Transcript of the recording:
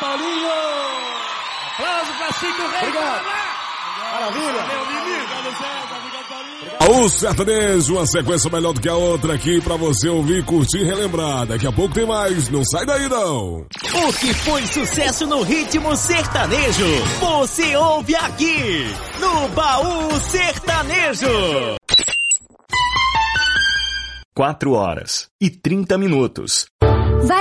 Paulinho! Aplausos para Chico Rei! Obrigado! Maravilha! O sertanejo, uma sequência melhor do que a outra aqui pra você ouvir, curtir e relembrar. Daqui a pouco tem mais, não sai daí não. O que foi sucesso no ritmo sertanejo, você ouve aqui, no Baú Sertanejo. 4 horas e 30 minutos.